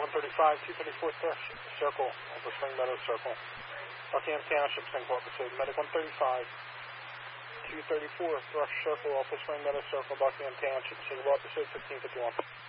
135, 234 Thrush Circle, over Spring Meadows Circle. Buckingham Township, St. Paul episode. Medic 135, 234 Thrush Circle, off of Spring Meadows Circle, Buckingham Township, St. Paul episode 1551.